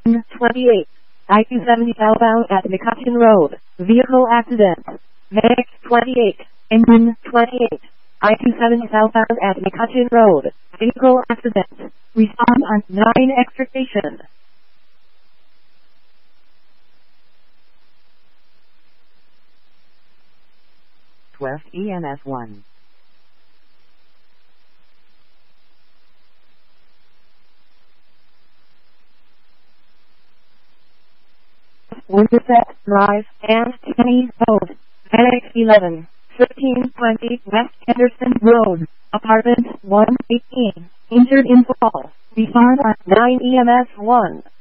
Engine 28. I-270 southbound at McCutcheon Road. Vehicle accident. Medic 28. Engine 28. I-270 southbound at McCutcheon Road. Vehicle accident. Respond on 9 extra station. West EMS 1. Winterset Drive and Kenny Road. Medic 11. 1520 West Henderson Road. Apartment 118. Injured in fall. Respond on 9 EMS 1.